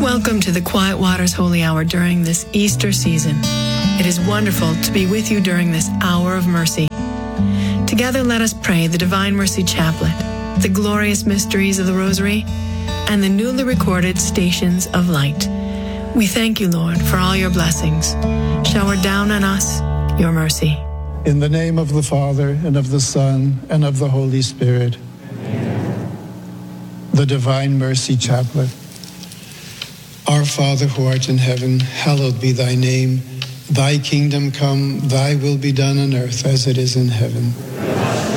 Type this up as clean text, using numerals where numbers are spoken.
Welcome to the Quiet Waters Holy Hour during this Easter season. It is wonderful to be with you during this hour of mercy. Together let us pray the Divine Mercy Chaplet, the glorious mysteries of the Rosary, and the newly recorded Stations of Light. We thank you, Lord, for all your blessings. Shower down on us your mercy. In the name of the Father, and of the Son, and of the Holy Spirit. Amen. The Divine Mercy Chaplet. Our Father who art in heaven, hallowed be thy name. Thy kingdom come, thy will be done on earth as it is in heaven.